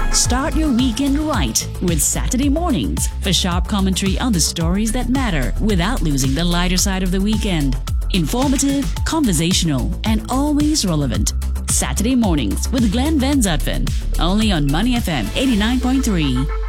Start your weekend right with Saturday mornings for sharp commentary on the stories that matter without losing the lighter side of the weekend. Informative, conversational, and always relevant. Saturday mornings with Glenn Van Zutphen, only on Money FM 89.3.